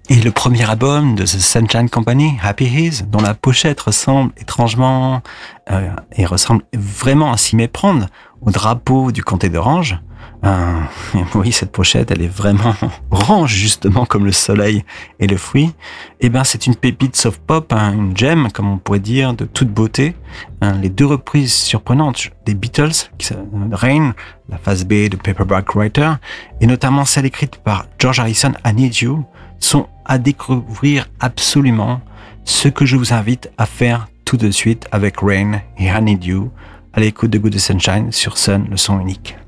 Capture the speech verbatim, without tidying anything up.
Et le premier album de The Sunshine Company, Happy Is, dont la pochette ressemble étrangement euh, et ressemble vraiment à s'y méprendre au drapeau du comté d'Orange. Euh, oui, cette pochette, elle est vraiment orange, justement, comme le soleil et le fruit. Eh ben, c'est une pépite soft pop, hein, une gemme, comme on pourrait dire, de toute beauté. Hein, les deux reprises surprenantes des Beatles, qui, euh, Rain, la phase B de Paperback Writer, et notamment celle écrite par George Harrison, I Need You, sont à découvrir absolument, ce que je vous invite à faire tout de suite avec Rain et I Need You, à l'écoute de Good Sunshine sur Sun, le son unique.